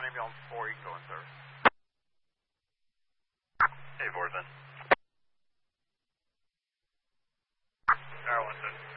ambulance 4 Eco in service. Hey, Boardman. Tower 1 6.